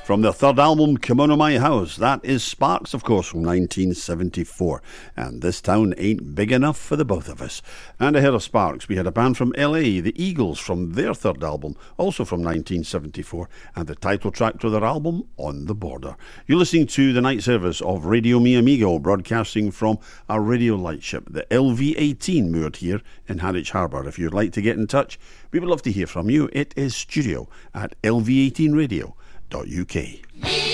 From their third album, Come On To My House, that is Sparks, of course, from 1974. And This Town Ain't Big Enough for the Both of Us. And ahead of Sparks, we had a band from LA, the Eagles, from their third album, also from 1974, and the title track to their album, On the Border. You're listening to the night service of Radio Mi Amigo, broadcasting from our radio lightship, the LV-18, moored here in Harwich Harbour. If you'd like to get in touch, we would love to hear from you. It is studio@lv18radio.uk.